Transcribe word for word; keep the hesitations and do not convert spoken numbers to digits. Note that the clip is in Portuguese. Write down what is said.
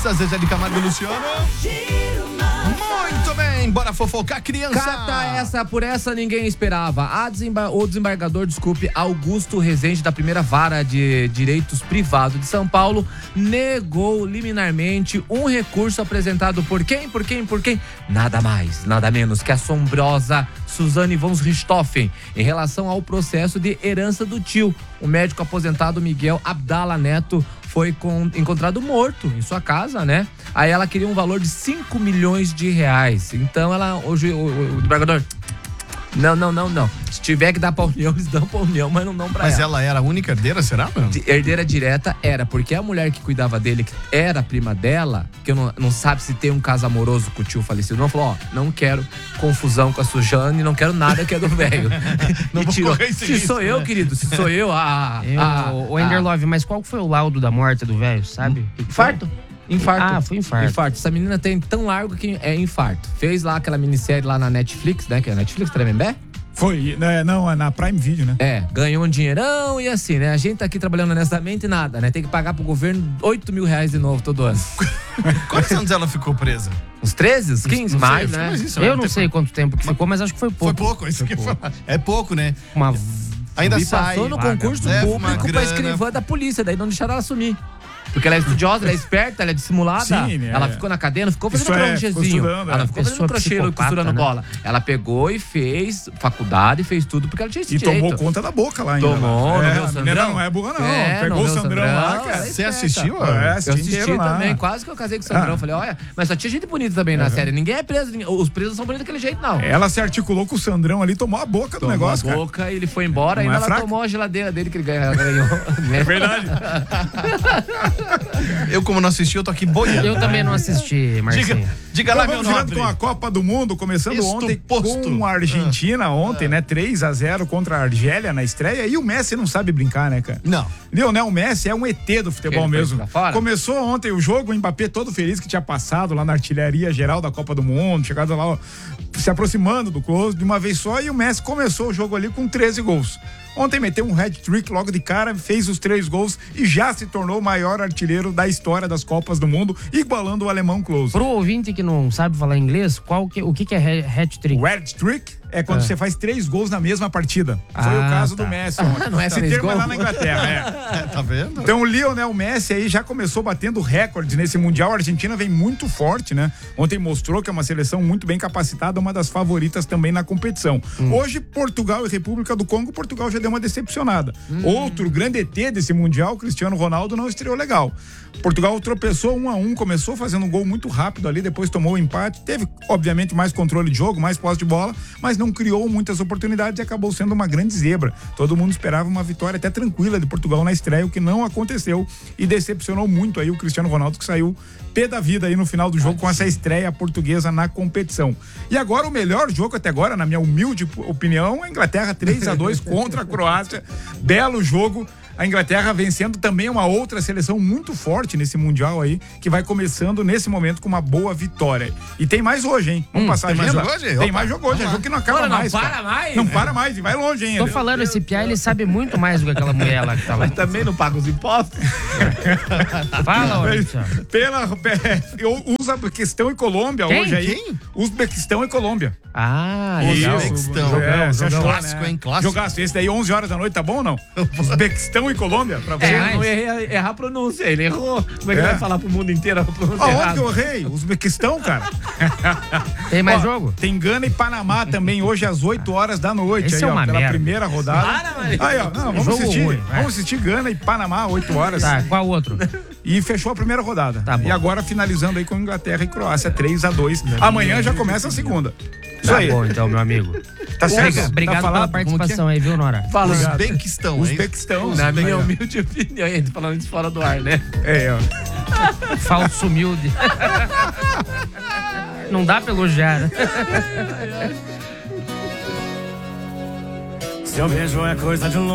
Zezé de Camargo e Luciano. Muito bem, bora fofocar, criança. Cata essa, por essa ninguém esperava. A desembar- o desembargador, desculpe, Augusto Rezende, da primeira vara de direitos privados de São Paulo, negou liminarmente um recurso apresentado por quem? Por quem? Por quem? Nada mais, nada menos que a assombrosa Suzane von Richthofen, em relação ao processo de herança do tio. O médico aposentado Miguel Abdala Neto foi com, encontrado morto em sua casa, né? Aí ela queria um valor de cinco milhões de reais. Então ela, hoje, o, o, o desembargador, não, não, não, não. Se tiver que dar pra União, eles dão pra União, mas não dão pra Mas ela. ela era a única herdeira, será, mano? De- herdeira direta era, porque a mulher que cuidava dele, que era a prima dela, que eu não, não sabe se tem um caso amoroso com o tio falecido, não falou, ó, não quero confusão com a Sujane, não quero nada que é do velho. Não E vou tirou. correr esse Se risco, sou eu, né? querido, se sou eu, ah, Eu, ah, o Enderlove, mas qual foi o laudo da morte do velho, sabe? Infarto. Infarto. Ah, foi infarto. Infarto. Essa menina tem tão largo que é infarto. Fez lá aquela minissérie lá na Netflix, né? Que é a Netflix, Tremembé? Foi, né, não, é na Prime Video, né? É, ganhou um dinheirão e assim, né? A gente tá aqui trabalhando honestamente e nada, né? Tem que pagar pro governo oito mil reais de novo todo ano. Quantos anos ela ficou presa? Uns treze, uns quinze, Não sei, mais, né? mas isso Eu vai não ter- sei quanto tempo que ficou, mas acho que foi Foi pouco. pouco, isso que eu ia falar. É pouco, né? Uma... Ainda E sai. passou no paga, concurso leva uma público pra grana. escrivã da polícia, daí não deixaram ela assumir. Porque ela é estudiosa, ela é esperta, ela é dissimulada. Sim, né? Ela ficou na cadeia, não ficou fazendo Isso é, ficou crochêzinho. estudando, Ela não é. ficou fazendo Pessoa crochê, psicopata, costurando né? bola. Ela pegou e fez faculdade, fez tudo, porque ela tinha esse E direito. tomou conta da boca lá ainda. Tomou, lá. não é, viu o a Sandrão? menina não é burra, não. É, Pegou não o viu o Sandrão, Sandrão, lá, ela cara. é Você esperta. assistiu? É, ó? assisti Eu assisti inteiro lá. também, quase que eu casei com o Sandrão. Ah. Falei, olha, mas só tinha gente bonita também na série. Ninguém é preso, ninguém- os presos não são bonitos daquele jeito, não. Ela se articulou com o Sandrão ali, tomou a boca do Tomou negócio, a cara. boca, ele foi embora, Não ainda é ela fraco? tomou a geladeira dele que ele ganhou. ganhou né? É verdade. Eu, como não assisti, eu tô aqui boiando. Eu também não assisti, Marcinho. Diga, diga lá, Então meu vamos virando nobre. com a Copa do Mundo, começando Isto ontem posto. com a Argentina, ontem, né? três a zero contra a Argélia na estreia. E o Messi não sabe brincar, né, cara? Não. Lionel Messi é um E T do futebol Ele foi mesmo. pra fora? Começou ontem o jogo, o Mbappé todo feliz que tinha passado lá na artilharia geral da Copa do Mundo, chegado lá, ó, se aproximando do close de uma vez só, e o Messi começou o jogo ali com treze gols. Ontem meteu um hat-trick logo de cara, fez os três gols e já se tornou o maior artilheiro da história das Copas do Mundo, igualando o alemão Klose. Pro ouvinte que não sabe falar inglês, qual que, o que, que é ha- hat-trick? O hat-trick é quando você faz três gols na mesma partida. Foi Ah, o caso tá. do Messi ontem. Não é Esse três termo é gols? lá na Inglaterra, é. É, tá vendo? Então o Lionel Messi aí já começou batendo recordes nesse Mundial. A Argentina vem muito forte, né? Ontem mostrou que é uma seleção muito bem capacitada, uma das favoritas também na competição. Hum. Hoje, Portugal e República do Congo, Portugal já deu uma decepcionada. Hum. Outro grande E T desse Mundial, Cristiano Ronaldo, não estreou legal. Portugal tropeçou um a um, começou fazendo um gol muito rápido ali, depois tomou o empate. Teve, obviamente, mais controle de jogo, mais posse de bola, mas não criou muitas oportunidades e acabou sendo uma grande zebra. Todo mundo esperava uma vitória até tranquila de Portugal na estreia, o que não aconteceu e decepcionou muito aí o Cristiano Ronaldo, que saiu pé da vida aí no final do jogo com essa estreia portuguesa na competição. E agora o melhor jogo até agora, na minha humilde opinião, é a Inglaterra três a dois contra a Croácia. Belo jogo. A Inglaterra vencendo também uma outra seleção muito forte nesse Mundial aí, que vai começando nesse momento com uma boa vitória. E tem mais hoje, hein? Vamos passar a tem mais agenda? jogo hoje? Tem Opa, mais jogo hoje, é jogo que não acaba Olha, não mais. para cara. mais. Não para mais, e vai longe ainda. Tô falando, esse Piá, ele sabe muito mais do que aquela mulher lá que tá lá. Mas também não paga os impostos. Fala, Maurício. Pela, eu- Uzbequistão e Colômbia Quem? hoje aí. Quem? Uzbequistão e Colômbia. Ah, legal. Uzbequistão. Jogão, É, jogão, jogão, clássico, né? hein? Clássico. Jogaço. Esse daí, onze horas da noite, tá bom ou não? Uzbequistão e Colômbia, pra você. É, mas- não errei, errar a pronúncia. Ele errou. Como é que É. vai falar pro mundo inteiro a pronúncia Aonde errada? que eu errei? Uzbequistão, cara. Tem mais Ó, jogo? Tem Gana e Panamá também hoje às oito horas da noite. Esse aí, é ó, uma pela merda. primeira rodada. Para, Maria. Aí, ó, não, vamos Jogo assistir. ruim, vai. vamos assistir Gana e Panamá, oito horas. Tá, qual outro? E fechou a primeira rodada. Tá bom. E agora finalizando aí com Inglaterra e Croácia, três a dois. Amanhã já começa a segunda. Isso Tá aí. bom, então, meu amigo. Tá certo? Obrigado, obrigado Tá pela falado? participação aí, viu, Nora? Fala. Uzbequistão, hein? Uzbequistão. Na minha Aí, ó. humilde opinião, a gente falando isso fora do ar, né? É, ó. Falso humilde. Não dá pra elogiar, né? Seu beijo é coisa de louco.